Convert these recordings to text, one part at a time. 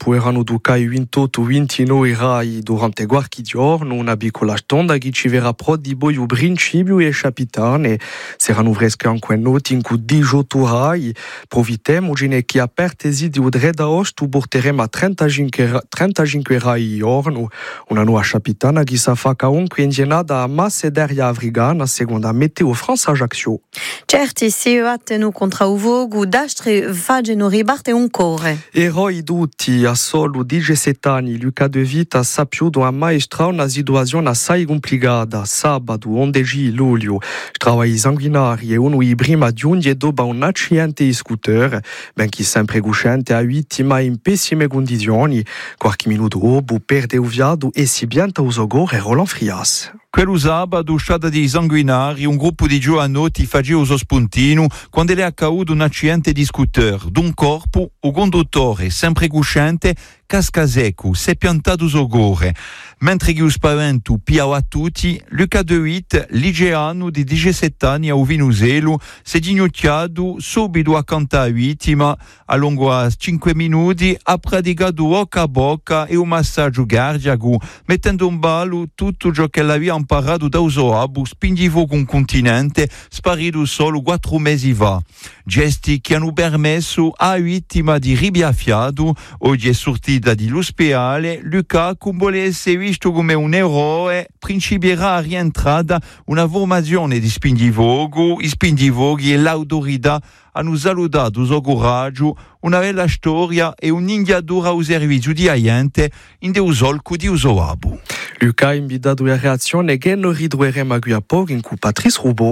erano ducai 28-29 rai durante qualche giorno, una piccola stonda che ci verrà pro di boi u principio e capitane. Saranno fresche anche noti in cui 18 rai. Proviamo di che apertesi di udre da ost, porteremo a 35 rai giorno. Una nuova capitana che sa fa comunque ingenada a Macedonia Africana, seconda Meteo France Ajaccio. Certi, se vattenu contra o vogo, d'astre fageno ribarte un core. Eroi tutti a solo 17 anni, Luca De Vita sappiù do a maestra una situazione assai complicata. Sabato, 11 luglio, stravai sanguinari e uno i prima giunge dopo un accidente di scooter, benché sempre cuscente a vittima in pessime condizioni. Qualche minuto dopo perde il viado e si pianta uso gore Roland Frias. Quello sabato, uscita di sanguinari, un gruppo di giovanotti faceva uso spuntino quando è accaduto un accidente di scooter. D'un corpo, il conduttore, sempre cuscente, casca secco, si è piantato uso gore. Mentre che lo spavento piava a tutti, Luca De Vita, ligeano di 17 anni a Uvinuselo, si è ginocchiato subito accanto alla vittima, a lungo a 5 minuti, ha praticato bocca a bocca e un massaggio cardiaco, mettendo in ballo tutto ciò che l'aveva imparato da uso spingivo con continente, sparito solo 4 mesi fa. Gesti che hanno permesso a vittima di ribiaffiato, oggi è sortita dall'ospedale, Luca, come vuole essere visto come un eroe, principierà a rientrata una formazione di spingivoghi. I spingivoghi e l'autorità hanno salutato il suo coraggio, una bella storia e un'indiatura al servizio di gente in deu solco di usoabu. Luca ha invitato la reazione che non ridurremo qui a poco in cui Patrice Roubaud.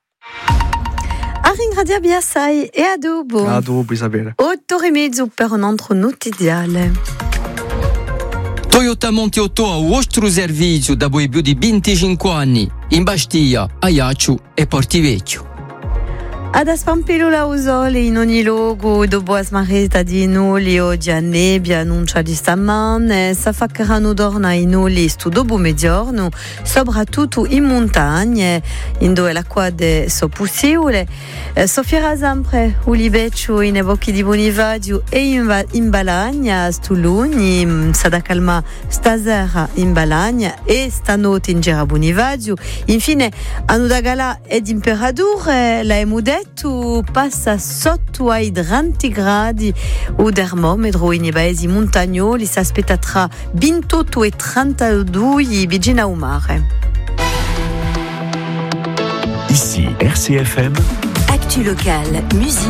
A ringraziare Biasai e a dopo. A dopo, Isabella. 8:30 per un altro notiziale. Toyota Monte 8 a vostro servizio da voi più di 25 anni in Bastia, Ajaccio e Portivecchio. Ad Aspampelo la usole in ogni luogo, dopo as mareta di noli oggi a nebbia annuncia di stamane, sa faccheranno dorna in oli stu dopo mezzogiorno, soprattutto in montagne, in dove l'acqua è so possibile. Soffierà sempre Ulibeccio in evochi di Bonivadio e in Balagna, stu luni, sa da calma stasera in Balagna e stanotte in Gera Bonivadio. Infine, a Nudagala ed Imperador, la Emudet passa sotto ai 30 gradi o termometro in paesi montagnoli si aspetta tra 28 e 32 vicino al mare. Ici RCFM Actu local, musique.